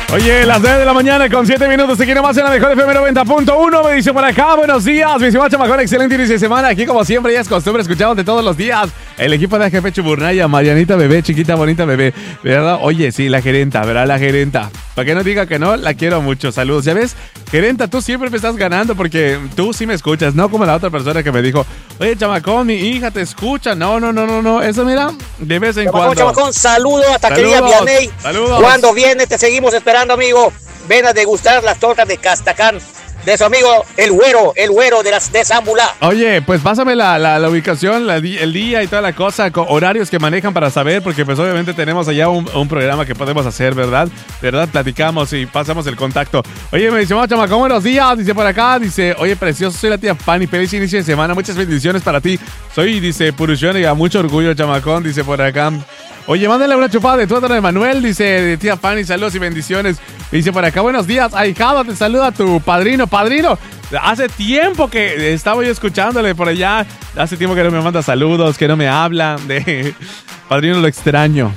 Oye, las 9 de la mañana con 7 minutos. Te quiero más en la mejor FM 90.1. Me dice por acá, buenos días. Mi estimado chamacón, excelente inicio de semana. Aquí, como siempre, ya es costumbre, escuchándote todos los días. El equipo de Jefe Chuburnaya, Marianita bebé, chiquita, bonita bebé. ¿Verdad? Oye, sí, la gerenta, ¿verdad? La gerenta. Para que no diga que no, la quiero mucho. Saludos. Ya ves, gerenta, tú siempre me estás ganando porque tú sí me escuchas, no como la otra persona que me dijo, oye, chamacón, mi hija te escucha. No. Eso, mira, de vez en cuando. Chamacón, saludos hasta querida Vianey. Saludos. Cuando vienes, te seguimos esperando, amigo. Ven a degustar las tortas de Castacán de su amigo el güero de Zambulá. Oye, pues pásame la ubicación, el día y toda la cosa, horarios que manejan para saber, porque pues obviamente tenemos allá un programa que podemos hacer, ¿verdad? Platicamos y pasamos el contacto. Oye, me dice, chamacón, buenos días, dice por acá, dice, oye, precioso, soy la tía Fanny, feliz inicio de semana, muchas bendiciones para ti. Soy, dice, Purushón y a mucho orgullo, chamacón, dice por acá. Oye, mándale una chupada de tuétano de Manuel, dice de tía Fanny, saludos y bendiciones. Dice por acá, buenos días, ahijado, te saluda tu padrino. Padrino, hace tiempo que estaba yo escuchándole por allá, hace tiempo que no me manda saludos, que no me habla. Padrino, lo extraño,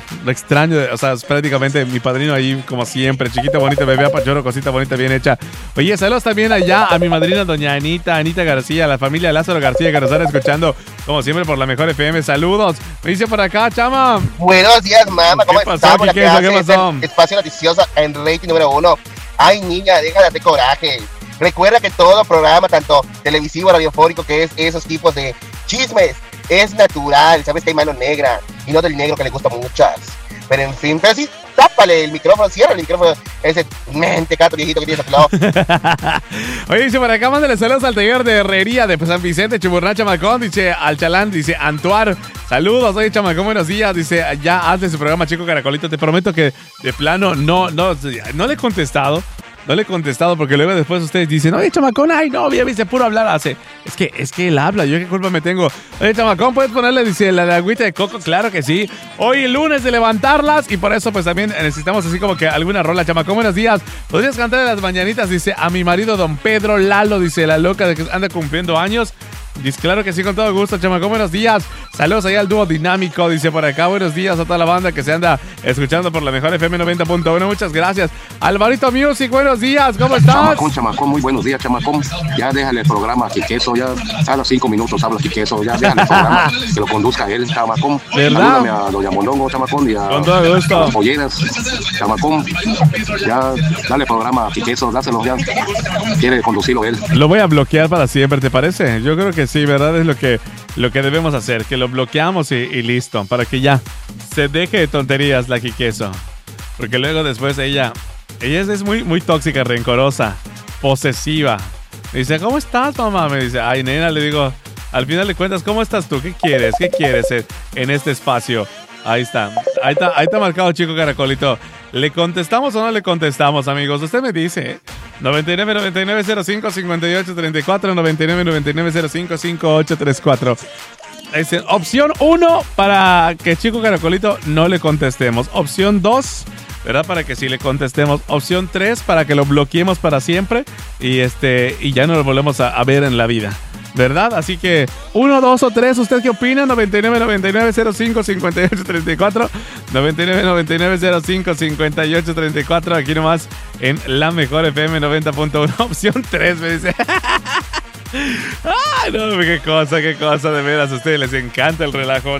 o sea, es prácticamente mi padrino ahí, como siempre, chiquita, bonita, bebé, apachorro, cosita bonita, bien hecha. Oye, saludos también allá a mi madrina, doña Anita García, a la familia Lázaro García, que nos están escuchando, como siempre, por la mejor FM. Saludos. Me dice por acá, chama. Buenos días, mamá. ¿Cómo estás? ¿Qué pasó? Espacio noticioso en rating número 1. Ay, niña, déjate de coraje. Recuerda que todo programa, tanto televisivo, radiofónico, que es esos tipos de chismes, es natural. Sabes que hay mano negra y no del negro que le gusta muchas. Pero en fin, pero sí, tápale el micrófono, cierra el micrófono. Ese mentecato viejito que tienes a tu lado. Oye, dice por acá, mándale saludos al taller de herrería de San Vicente, Chuburná, chamacón. Dice al Chalán, dice Antuar. Saludos, oye, chamacón, buenos días. Dice, ya hazle su programa, Chico Caracolito. Te prometo que de plano no le he contestado. No le he contestado porque luego después ustedes dicen, oye, chamacón, ay, no, ya viste, puro hablar hace. Es que él habla, yo qué culpa me tengo. Oye, chamacón, ¿puedes ponerle, dice, la de agüita de coco? Claro que sí. Hoy lunes de levantarlas y por eso pues también necesitamos así como que alguna rola. Chamacón, buenos días. ¿Podrías cantarle las mañanitas? Dice, a mi marido don Pedro Lalo, dice, la loca de que anda cumpliendo años. Dice, claro que sí, con todo gusto, chamacón, buenos días. Saludos allá al dúo dinámico, dice por acá, buenos días a toda la banda que se anda escuchando por la mejor FM 90.1, muchas gracias. Alvarito Music, buenos días, ¿cómo estás? Chamacón, muy buenos días, chamacón. Ya déjale el programa a Quiqueso, ya a los 5 minutos habla Quiqueso, ya déjale el programa, que lo conduzca él, chamacón. ¿Verdad? Salúdame a doña Mondongo, chamacón, y a con todo gusto. Polleras, chamacón. Ya dale el programa a Quiqueso, dáselo, ya quiere conducirlo él. Lo voy a bloquear para siempre, ¿te parece? Yo creo que sí, ¿verdad? Es lo que debemos hacer, que lo bloqueamos y listo, para que ya se deje de tonterías la Quiqueso. Porque luego después ella es muy tóxica, rencorosa, posesiva. Me dice, ¿cómo estás, mamá? Me dice, ay, nena, le digo, al final de cuentas, ¿cómo estás tú? ¿Qué quieres en este espacio? Ahí está marcado, Chico Caracolito. ¿Le contestamos o no le contestamos, amigos? Usted me dice, 9999055834, 9999055834. Opción 1 para que Chico Caracolito no le contestemos. Opción 2, ¿verdad? Para que sí le contestemos. Opción 3 para que lo bloqueemos para siempre y ya no lo volvemos a ver en la vida, ¿verdad? Así que 1, 2 o 3, ¿usted qué opina? 9999055834, 9999055834, aquí nomás en la mejor FM 90.1. Opción 3 me dice. Ay, no, qué cosa, de veras, a ustedes les encanta el relajo.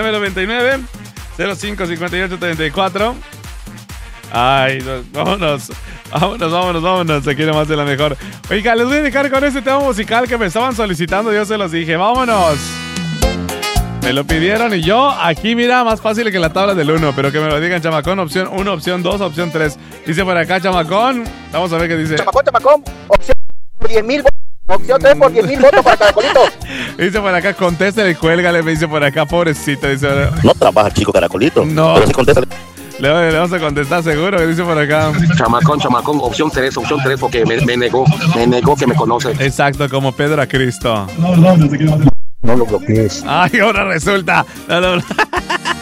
9999055834. Ay, vámonos, aquí nomás de la mejor. Oiga, les voy a dejar con este tema musical que me estaban solicitando, yo se los dije, vámonos. Me lo pidieron y yo, aquí mira, más fácil que la tabla del 1, pero que me lo digan, chamacón, opción 1, opción 2, opción 3. Dice por acá, chamacón, vamos a ver qué dice. Chamacón, opción 10,000 opción 3 por 10,000 votos para Caracolito. Dice por acá, contéstale y cuélgale, me dice por acá, pobrecito. Dice, no trabaja Chico Caracolito. No. Pero sí contéstale. Le vamos a contestar seguro, que dice por acá. Chamacón, opción 3, porque me negó que me conoce. Exacto, como Pedro a Cristo. No lo bloquees. Ay, ahora resulta. No.